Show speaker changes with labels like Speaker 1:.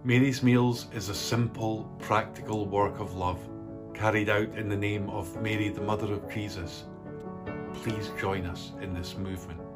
Speaker 1: Mary's Meals is a simple, practical work of love carried out in the name of Mary, the Mother of Jesus. Please join us in this movement.